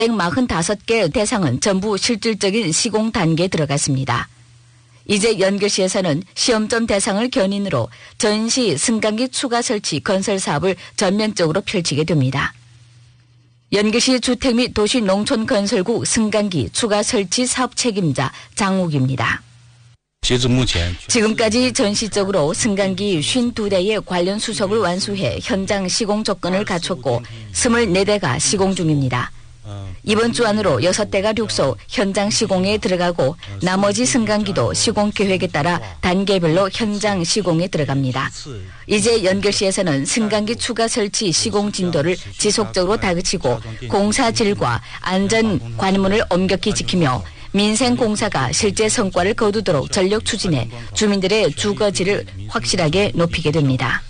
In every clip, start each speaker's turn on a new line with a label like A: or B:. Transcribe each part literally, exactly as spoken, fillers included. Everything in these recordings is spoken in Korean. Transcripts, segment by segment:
A: 사십오 개 대상은 전부 실질적인 시공 단계에 들어갔습니다. 이제 연결시에서는 시험점 대상을 견인으로 전시 승강기 추가 설치 건설 사업을 전면적으로 펼치게 됩니다. 연결시 주택 및 도시농촌건설국 승강기 추가 설치 사업 책임자 장욱입니다. 지금까지 전시적으로 승강기 오십이 대의 관련 수속을 완수해 현장 시공 조건을 갖췄고 이십사 대가 시공 중입니다. 이번 주 안으로 여섯 대가 육소 현장 시공에 들어가고 나머지 승강기도 시공 계획에 따라 단계별로 현장 시공에 들어갑니다. 이제 연결시에서는 승강기 추가 설치 시공 진도를 지속적으로 다그치고 공사 질과 안전 관문을 엄격히 지키며 민생 공사가 실제 성과를 거두도록 전력 추진해 주민들의 주거질을 확실하게 높이게 됩니다.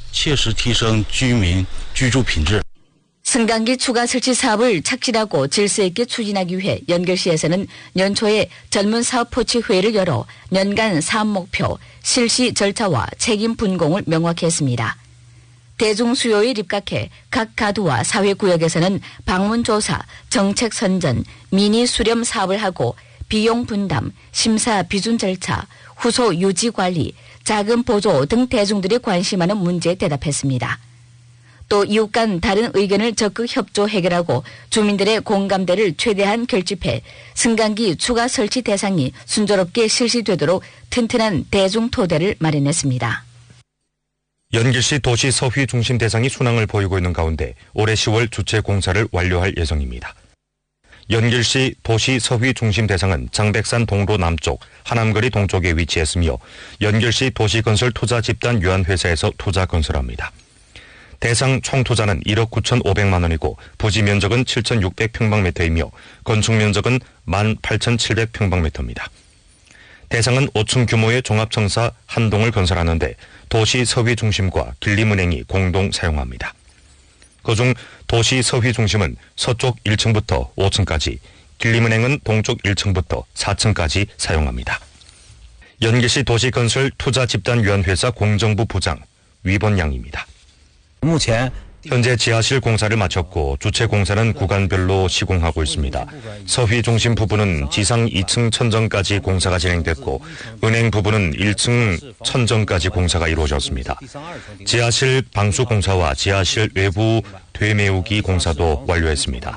A: 승강기 추가 설치 사업을 착실하고 질서 있게 추진하기 위해 연결시에서는 연초에 젊은 사업 포치 회의를 열어 년간 사업 목표, 실시 절차와 책임 분공을 명확히 했습니다. 대중 수요에 입각해 각 가두와 사회구역에서는 방문 조사, 정책 선전, 민의 수렴 사업을 하고 비용 분담, 심사 비준 절차, 후소 유지 관리, 자금 보조 등 대중들이 관심하는 문제에 대답했습니다. 또 이웃 간 다른 의견을 적극 협조 해결하고 주민들의 공감대를 최대한 결집해 승강기 추가 설치 대상이 순조롭게 실시되도록 튼튼한 대중 토대를 마련했습니다.
B: 연길시 도시 서휘 중심 대상이 순항을 보이고 있는 가운데 올해 시월 주체 공사를 완료할 예정입니다. 연길시 도시 서휘 중심 대상은 장백산 동로 남쪽, 하남거리 동쪽에 위치했으며 연길시 도시건설 투자 집단 유한회사에서 투자 건설합니다. 대상 총 투자는 일억 구천오백만 원이고 부지 면적은 칠천육백 평방미터이며 건축 면적은 만 팔천칠백 평방미터입니다. 대상은 오 층 규모의 종합청사 한 동을 건설하는데 도시 서휘 중심과 길림은행이 공동 사용합니다. 그중 도시 서휘 중심은 서쪽 일 층부터 오 층까지, 길림은행은 동쪽 일 층부터 사 층까지 사용합니다. 연길시 도시건설 투자집단위원회사 공정부 부장 위번양입니다. 현재 지하실 공사를 마쳤고 주체 공사는 구간별로 시공하고 있습니다. 서휘 중심 부분은 지상 이 층 천정까지 공사가 진행됐고 은행 부분은 일 층 천정까지 공사가 이루어졌습니다. 지하실 방수 공사와 지하실 외부 되메우기 공사도 완료했습니다.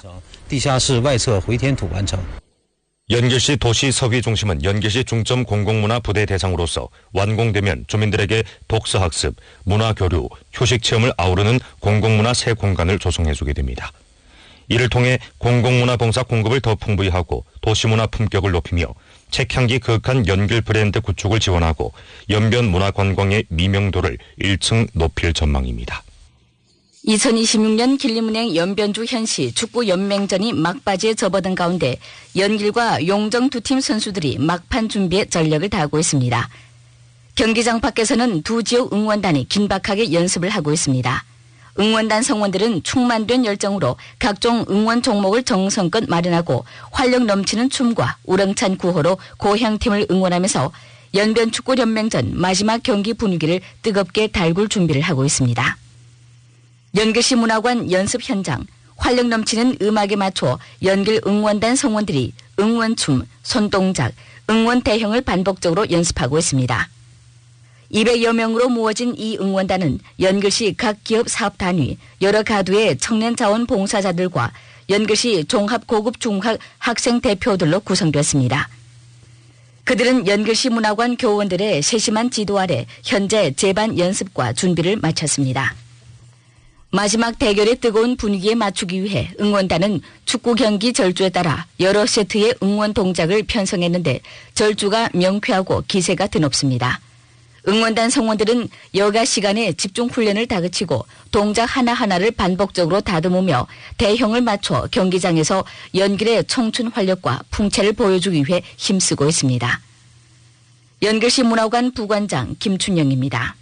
B: 연길시 도시 서휘 중심은 연길시 중점 공공문화 부대 대상으로서 완공되면 주민들에게 독서학습, 문화교류, 휴식체험을 아우르는 공공문화 새 공간을 조성해주게 됩니다. 이를 통해 공공문화 봉사 공급을 더 풍부히 하고 도시문화 품격을 높이며 책향기 그윽한 연길 브랜드 구축을 지원하고 연변 문화관광의 미명도를 일 층 높일 전망입니다.
A: 이천이십육 년 길림은행 연변주 현시 축구연맹전이 막바지에 접어든 가운데 연길과 용정 두 팀 선수들이 막판 준비에 전력을 다하고 있습니다. 경기장 밖에서는 두 지역 응원단이 긴박하게 연습을 하고 있습니다. 응원단 성원들은 충만된 열정으로 각종 응원 종목을 정성껏 마련하고 활력 넘치는 춤과 우렁찬 구호로 고향팀을 응원하면서 연변축구연맹전 마지막 경기 분위기를 뜨겁게 달굴 준비를 하고 있습니다. 연길시 문화관 연습 현장, 활력 넘치는 음악에 맞춰 연길 응원단 성원들이 응원춤, 손동작, 응원 대형을 반복적으로 연습하고 있습니다. 이백여 명으로 모아진 이 응원단은 연길시 각 기업 사업단위, 여러 가두의 청년자원봉사자들과 연길시 종합고급중학 학생 대표들로 구성됐습니다. 그들은 연길시 문화관 교원들의 세심한 지도 아래 현재 재반 연습과 준비를 마쳤습니다. 마지막 대결의 뜨거운 분위기에 맞추기 위해 응원단은 축구 경기 절주에 따라 여러 세트의 응원 동작을 편성했는데 절주가 명쾌하고 기세가 드높습니다. 응원단 성원들은 여가 시간에 집중 훈련을 다그치고 동작 하나하나를 반복적으로 다듬으며 대형을 맞춰 경기장에서 연길의 청춘 활력과 풍채를 보여주기 위해 힘쓰고 있습니다. 연길시 문화관 부관장 김춘영입니다.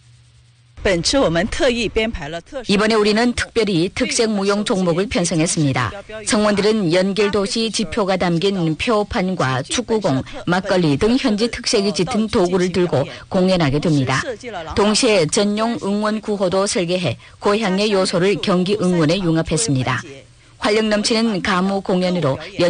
A: 이번에 우리는 특별히 특색 무용 종목을 편성했습니다. 성원들은 연길도시 지표가 담긴 표판과 축구공, 막걸리 등 현지 특색이 짙은 도구를 들고 공연하게 됩니다. 동시에 전용 응원 구호도 설계해 고향의 요소를 경기 응원에 융합했습니다. 활력 넘치는 가무 공연으로